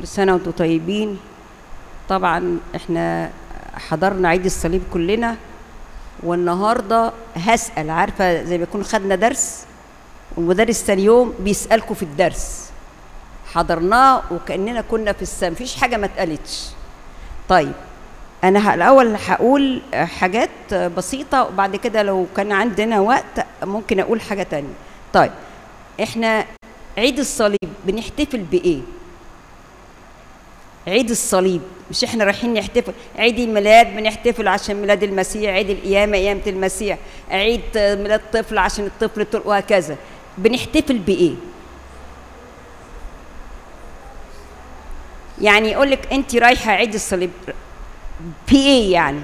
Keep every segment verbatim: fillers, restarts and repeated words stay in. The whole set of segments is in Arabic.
كل سنة وانتم طيبين. طبعا احنا حضرنا عيد الصليب كلنا، والنهارده هسأل، عارفة زي ما يكون خدنا درس والمدرس ثاني يوم بيسألكم في الدرس، حضرناه وكأننا كنا في السما، مفيش حاجة ما اتقالتش. طيب أنا الأول هقول حاجات بسيطة وبعد كده لو كان عندنا وقت ممكن أقول حاجة تانية. طيب احنا عيد الصليب بنحتفل بإيه؟ عيد الصليب مش احنا رايحين نحتفل، عيد الميلاد بنحتفل عشان ميلاد المسيح، عيد القيامة قيامة المسيح، عيد ميلاد طفل عشان الطفل وهكذا. بنحتفل بإيه؟ يعني يقول لك أنت رايحة عيد الصليب في إيه يعني؟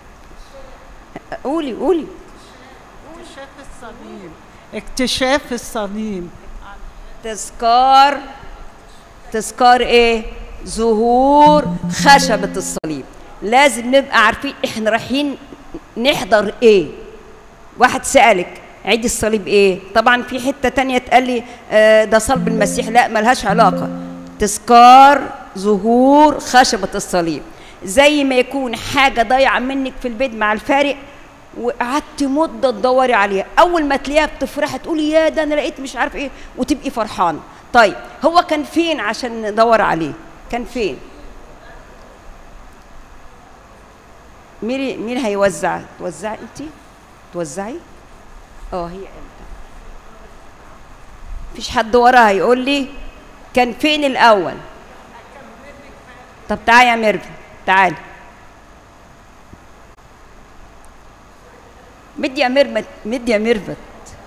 قولي قولي. اكتشاف الصليب، اكتشاف الصليب، تذكار تذكار إيه؟ ظهور خشبة الصليب. لازم نبقى عارفين احنا رايحين نحضر ايه. واحد سألك عيد الصليب ايه؟ طبعا في حتة تانية تقال لي آه ده صلب المسيح، لا ملهاش علاقة. تذكار ظهور خشبة الصليب، زي ما يكون حاجة ضايعة منك في البيت مع الفارق وقعدت مدة تدوري عليها، أول ما تلاقيها بتفرحي تقولي يا ده أنا لقيت مش عارف ايه وتبقي فرحانة. طيب هو كان فين عشان ندور عليه؟ كان فين؟ مين مين هيوزع؟ توزعي انت؟ توزعي؟ اه هي امتى؟ مفيش حد وراها هيقول لي كان فين الاول؟ طب تعالي يا ميرفت، تعالي. مدي يا ميرفت، مدي يا ميرفت.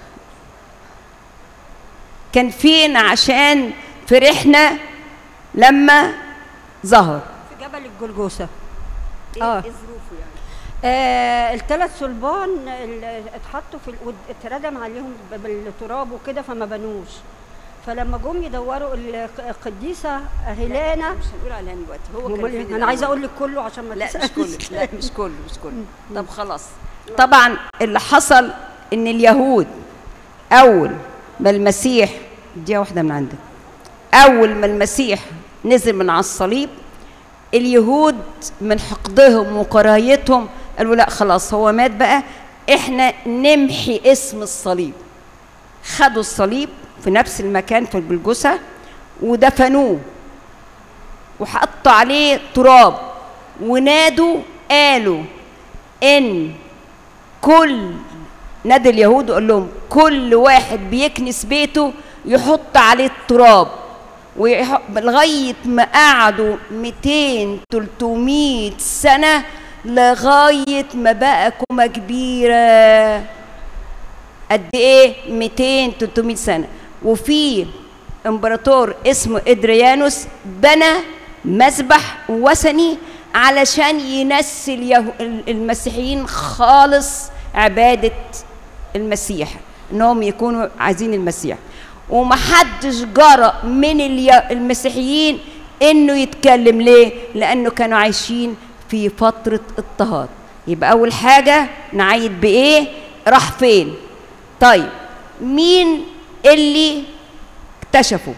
كان فين عشان فرحنا لما ظهر؟ في جبل الجلجوسة. ايه آه. ظروفه يعني؟ آه الثلاث صلبان اتحطوا في ال... اتردم عليهم بالتراب وكده فما بنوش، فلما جم يدوروا القديسة هيلانا، مش هنقول عليها دلوقتي. هو كان فين؟ انا عايزه اقول لك كله عشان ما لا مش كله، لا مش كله مش كله. طب خلاص. طبعا اللي حصل ان اليهود اول ما المسيح، دي واحده من عندك، اول ما المسيح نزل من على الصليب اليهود من حقدهم وكراهيتهم قالوا لا خلاص هو مات بقى، احنا نمحي اسم الصليب. خدوا الصليب في نفس المكان في الجلجثة ودفنوه وحطوا عليه تراب ونادوا قالوا ان كل نادي اليهود وقال لهم كل واحد بيكنس بيته يحط عليه التراب، لغايه ما قعدوا مئتين ثلاثمائة سنه لغايه ما بقى كومه كبيره. قد ايه؟ مئتين ثلاثمائة سنه. وفي امبراطور اسمه ادريانوس بنى مذبح وثني علشان ينسي المسيحيين خالص عباده المسيح، انهم يكونوا عايزين المسيح. ومحدش جرأ من المسيحيين انه يتكلم. ليه؟ لانه كانوا عايشين في فترة اضطهاد. يبقى اول حاجة نعيد بايه؟ راح فين؟ طيب مين اللي اكتشفوا؟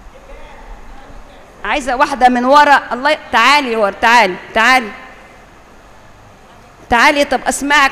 عايزة واحدة من ورا. الله، تعالي ورا، تعالي تعالي تعالي. طب اسمعك